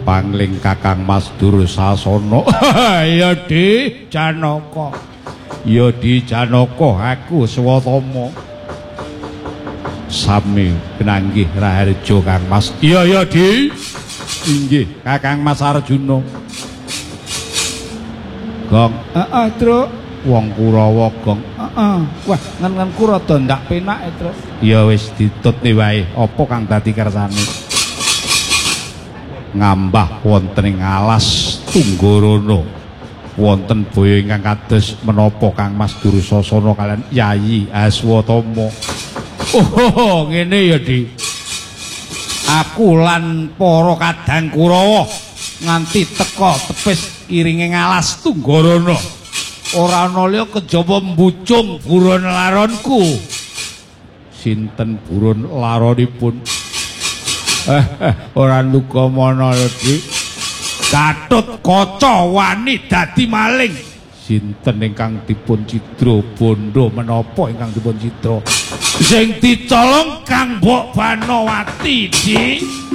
pangling Kakang Mas Dursasana. Ya Di Janaka. Ya Di Janaka aku Swatama. Sami pinanggih Raharja Kang Mas. Iya ya Di. Inggih Kakang Mas Arjuna. Gong, Truk. Wong Kurawa Gong. Wah, ngen-ngen kura do ndak penak, Truk. Ya wis ditutne wae. Apa kang dadi kersane? Ngambah wonten ing alas Tunggorono. Wonten baya ingkang kados menapa Kang Mas Dursasana kalian Yayi Aswatama. Oh, ngene ya, Di. Aku lan para kadang Kurawa nganti teka tepis kiringe ngalas Tunggorono. Ora ana liya kejaba mbucung buron laronku. Sinten buron laronipun? Ora luka mana ya, Dik. Katut kaca wani dadi maling. Sinten ingkang dipun cidra bondo menapa ingkang dipun cidra? Sing dicolong Kang Mbok Banowati, Dik.